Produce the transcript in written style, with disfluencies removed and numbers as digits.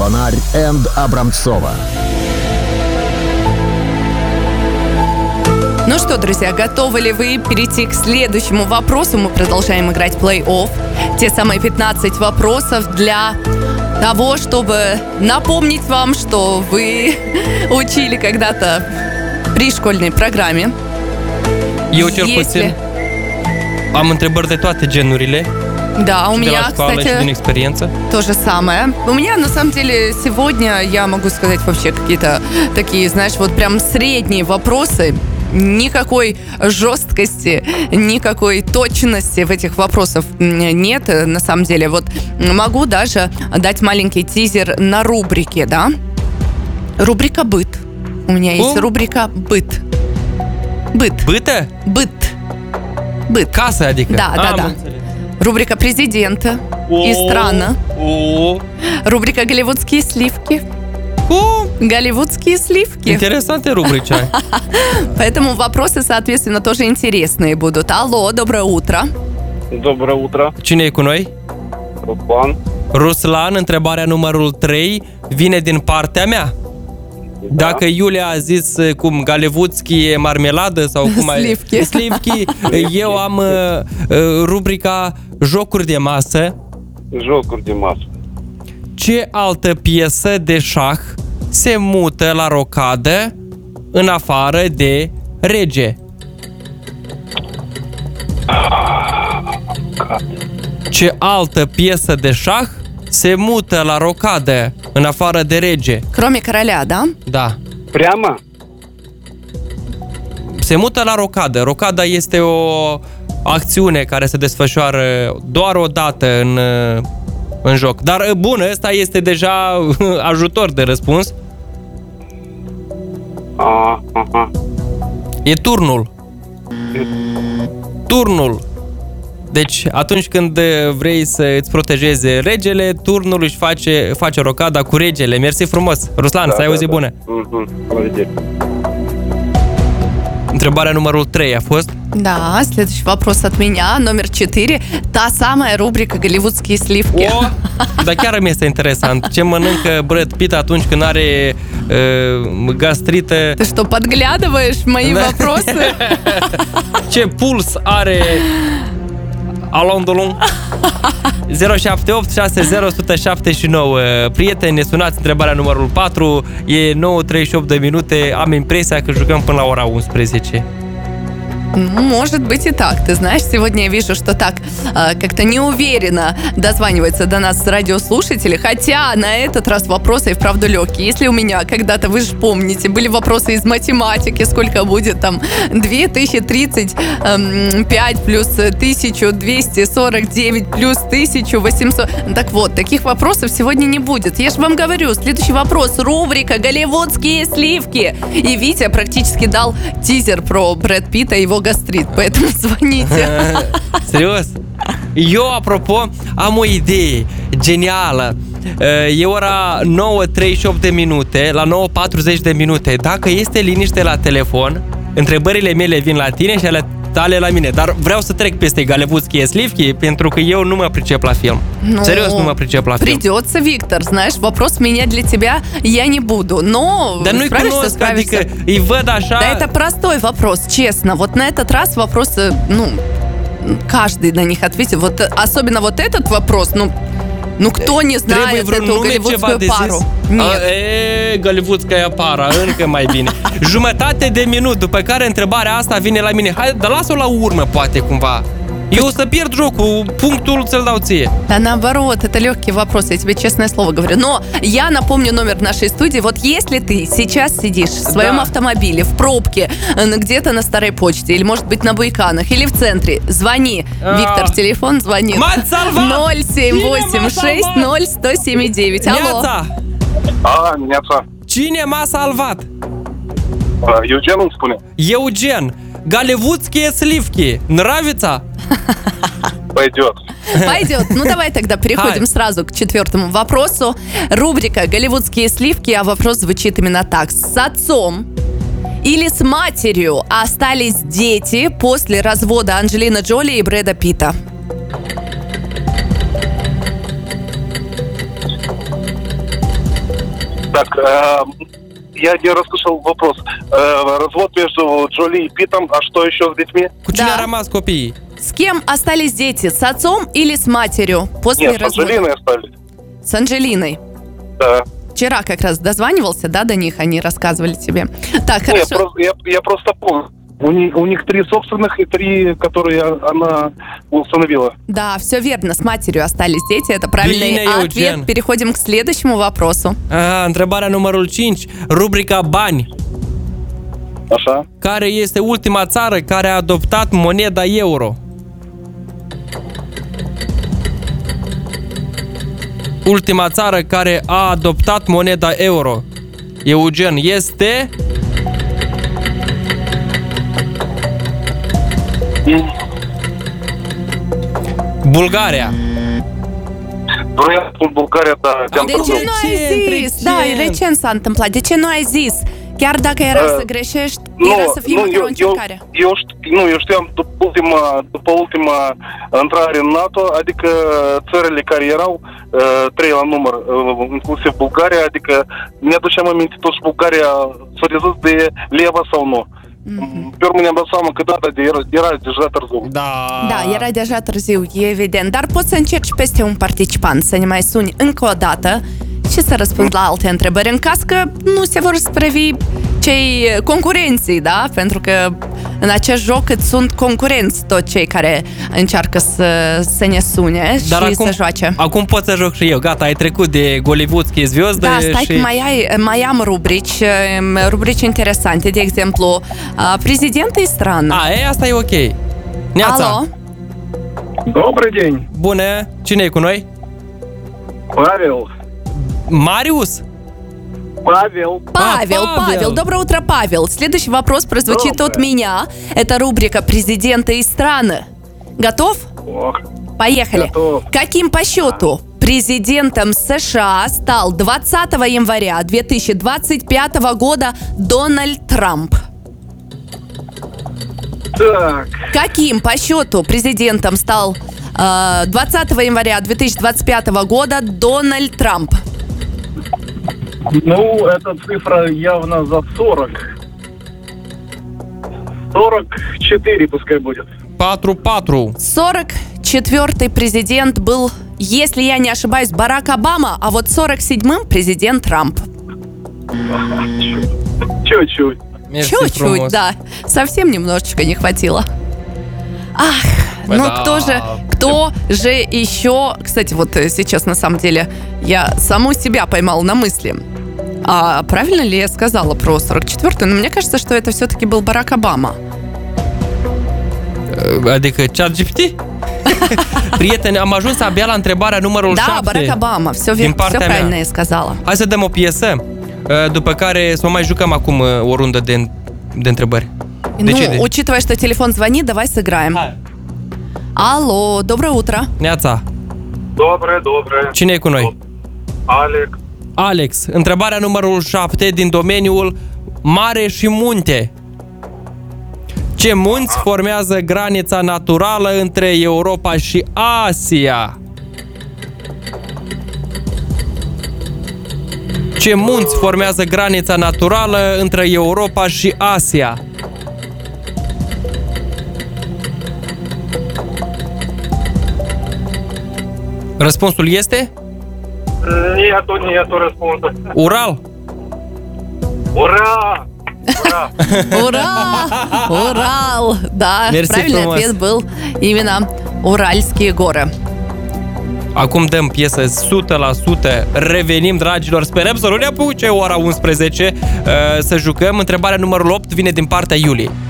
Звонарь энд Абрамцова. Ну что, друзья, готовы ли вы перейти к следующему вопросу? Мы продолжаем играть плей-офф. Те самые 15 вопросов для того, чтобы напомнить вам, что вы учили когда-то при școlной программе. Eu cel puțin am întrebări de toate genurile. Да, у меня, кстати, din experiență. То же самое. У меня, на самом деле, сегодня, я могу сказать, вообще какие-то такие, знаешь, вот прям средние вопросы. Никакой жесткости, никакой точности в этих вопросах нет, на самом деле. Вот могу даже дать маленький тизер на рубрике, да? Рубрика «Быт». У меня есть рубрика «Быт». Быт. Быта? Быт. Быт. Casă, adică? Да. Рубрика президента и страна. Рубрика «Голливудские сливки». Голливудские сливки. Интересная рубрика. Поэтому вопросы, соответственно, тоже интересные будут. Алло, доброе утро. Доброе утро. Cine e cu noi? Ruslan. Ruslan, întrebarea numărul 3 vine din partea mea. Da. Dacă Iulia a zis cum Galevutski e marmeladă sau cum Slivki. Slivki, eu am rubrica Jocuri de masă. Jocuri de masă. Ce altă piesă de șah se mută la rocadă în afară de rege? Ce altă piesă de șah se mută la rocadă în afară de rege? Кроме короля, да? Da. Прямо? Se mută la rocadă. Rocada este o acțiune care se desfășoară doar o dată în joc. Dar bun, ăsta este deja ajutor de răspuns. Aha. E turnul. Turnul. Deci atunci când vrei să îți protejeze regele, turnul își face rocada cu regele. Mersi frumos. Ruslan, să ai o zi bună. Întrebarea numărul 3 a fost? Да, следующий вопрос от меня, номер 4. Та самая рубрика «Голливудские сливки». Dar chiar mi este interesant. Ce mănâncă Brad Pitt atunci când are gastrită? Ты что, подглядываешь в мои вопросы? Ce puls are Alain Delon? 078 60 Prieteni, ne sunați, întrebarea numărul 4. E 9:38 de minute. Am impresia că jucăm până la ora 11. Ну, может быть и так. Ты знаешь, сегодня я вижу, что так как-то неуверенно дозваниваются до нас радиослушатели, хотя на этот раз вопросы и вправду легкие. Если у меня когда-то, вы же помните, были вопросы из математики, сколько будет там 2035 плюс 1249 плюс 1800. Так вот, таких вопросов сегодня не будет. Я же вам говорю, следующий вопрос. Рубрика «Голливудские сливки». И Витя практически дал тизер про Брэд Питта и его гастрит, поэтому звоните. Serios? Eu, apropo, am o idee genială. E ora 9:38 de minute, la 9:40 de minute. Dacă este liniște la telefon, întrebările mele vin la tine și ale tale la mine. Dar vreau să trec peste Голливудские сливки, pentru că eu nu mă pricep la film. Serios, nu mă pricep la film. Придется, Виктор, знаешь, вопрос менять для тебя я не буду. Но да ну и справишься. Adică îi văd așa. Да это простой вопрос, честно. Вот на этот раз вопросы, каждый на них ответит. Вот особенно вот этот вопрос, кто не знает эту голливудскую пару? Нет. Голливудская para, încă mai bine. Jumătate de minut, după care întrebarea asta vine la mine. Hai, dar lasă-o la urmă, poate cumva. Eu o să pierd jocul, punctul ți-l dau ție. Да наоборот, это легкий вопрос, я тебе честное слово говорю. Но я напомню номер нашей студии. Вот если ты сейчас сидишь в своем автомобиле, в пробке, где-то на Старой почте, или, может быть, на Буйканах, или в центре, звони. Виктор, телефон звонит. 0786 0179. Алло. Neața. Cine m-a salvat? Eugen îmi spune. Eugen. Голливудские сливки. Нравится? Пойдет. Пойдет. Ну, давай тогда переходим сразу к четвертому вопросу. Рубрика «Голливудские сливки», а вопрос звучит именно так. С отцом или с матерью остались дети после развода Анджелины Джоли и Брэда Питта? Так, я не расслышал вопрос. Развод между Джоли и Питом, а что еще с детьми? Cu cine Da. a rămas copiii? С кем остались дети? С отцом или с матерью? После Нет, с развода. Анджелиной остались. С Анджелиной. Да. Вчера как раз дозванивался, да, до них, они рассказывали тебе. Так, Нет, хорошо. я просто помню. У них 3 собственных и 3, которые она установила. Да, все верно, с матерью остались дети, это правильный Bine, ответ. Eugen. Переходим к следующему вопросу. Întrebarea numărul 5, rubrica bani. Așa. Care este ultima țară care a adoptat moneda euro? Ultima țară care a adoptat moneda euro, Eugen, este... Bulgaria. Vreau să spun Bulgaria, da, te-am De ce trezit. nu ai Recent, zis? Da, recent s-a întâmplat. De ce nu ai zis? Chiar dacă era să greșești, era să fie măcar o încercare. Eu știam după ultima intrare în NATO, adică țările care erau 3 la număr, inclusiv Bulgaria, adică mi-aduceam aminte toți Bulgaria s-a rezist de leva sau nu. Pe urmă ne-am dat seama că da, era deja târziu. Da, era deja târziu, e evident. Dar poți să încerci peste un participant, să ne mai suni încă o dată și să răspunzi la alte întrebări, în caz că nu se vor sprăvi cei concurenții, da? Pentru că în acest joc îți sunt concurenți toți cei care încearcă să ne sune și să joace. Acum pot să joc și eu, gata, ai trecut de Gollywoodski zviozde. Da, stai și... că mai am rubrici interesante, de exemplu, Президенты стран. Asta e ok. Neața. Alo? Добрый день, Bună, cine e cu noi? Павел. Marius? Павел. Павел. Доброе утро, Павел. Следующий вопрос прозвучит от меня. Это рубрика «Президенты и страны». Готов? Ох, Поехали. Готов. Каким по счету президентом США стал 20 января 2025 года Дональд Трамп? так, Каким по счету президентом стал 20 января 2025 года Дональд Трамп? ну, эта цифра явно за 40. 44 пускай будет. 4-4. 44-й президент был, если я не ошибаюсь, Барак Обама, а вот 47-м президент Трамп. Чуть-чуть. Mersi Чуть-чуть, frumos. да. Совсем немножечко не хватило. Ах, ну Да. кто же еще... Кстати, вот сейчас на самом деле я саму себя поймала на мысли. А правильно ли я сказала про 44-й? Но мне кажется, что это все-таки был Барак Обама. Adică ChatGPT? Prieteni, am ajuns abia la întrebarea numărul Да, 7. Барак Обама. Все Din partea mea. правильно я сказала. Hai să dăm o piesă, după care să o mai jucăm acum o rundă de întrebări. Decide. Учитывая, что телефон звонит, давай сыграем. Hai. Алло, доброе утро. Neața, Доброе. cine e cu noi? Alex. Alex, întrebarea numărul 7 din domeniul mare și munte. Ce munți formează granița naturală între Europa și Asia? Ce munți formează granița naturală între Europa și Asia? Răspunsul este Нету responsa. Ural. Ура! Ура! Урал! Да, Мерси, правильный Томас. ответ был именно Уральские горы. Acum dăm piesă 100%. Revenim, dragilor. Sperăm să nu ne apuce ora 11 să jucăm. Întrebarea numărul 8 vine din partea Iuliei.